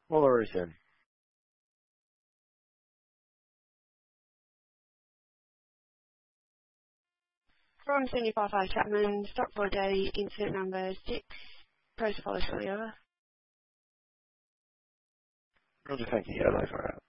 Fullerton. From 75 Chapman, stock body, incident number 6, protocol is fully over. Roger, thank you. Yeah, live, all right.